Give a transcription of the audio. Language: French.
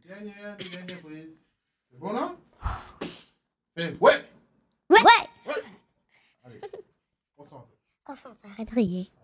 Dernière prise. C'est bon, non? Fais ouais! Ouais. Ouais! Allez, concentre. Concentre, arrête de rire.